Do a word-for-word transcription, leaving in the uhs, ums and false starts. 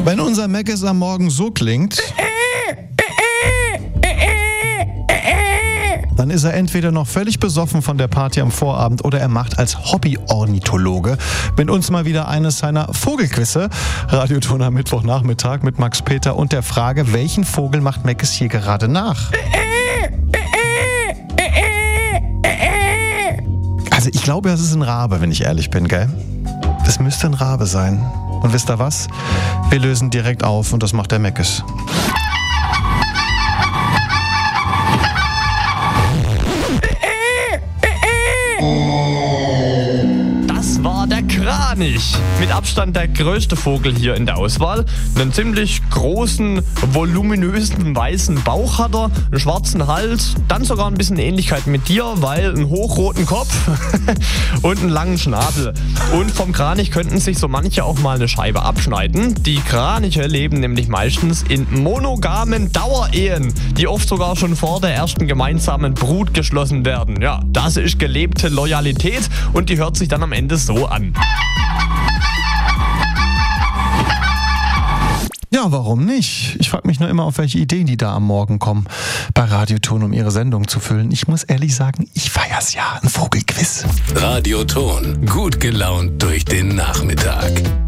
Wenn unser Meckes am Morgen so klingt, dann ist er entweder noch völlig besoffen von der Party am Vorabend oder er macht als Hobby-Ornithologe mit uns mal wieder eines seiner Vogelquizze. Radioton am Mittwochnachmittag mit Max Peter und der Frage, welchen Vogel macht Meckes hier gerade nach? Also ich glaube, das ist ein Rabe, wenn ich ehrlich bin, gell? Das müsste ein Rabe sein. Und wisst ihr was? Wir lösen direkt auf und das macht der Meckes. Das war der Kranich. Mit Abstand der größte Vogel hier in der Auswahl. Einen ziemlich großen, voluminösen, weißen Bauch hat er, einen schwarzen Hals, dann sogar ein bisschen Ähnlichkeit mit dir, weil einen hochroten Kopf und einen langen Schnabel. Und vom Kranich könnten sich so manche auch mal eine Scheibe abschneiden. Die Kraniche leben nämlich meistens in monogamen Dauerehen, die oft sogar schon vor der ersten gemeinsamen Brut geschlossen werden. Ja, das ist gelebte Loyalität und die hört sich dann am Ende so an. Ja, warum nicht? Ich frage mich nur immer, auf welche Ideen die da am Morgen kommen, bei Radioton, um ihre Sendung zu füllen. Ich muss ehrlich sagen, ich feier's ja, ein Vogelquiz. Radioton, gut gelaunt durch den Nachmittag.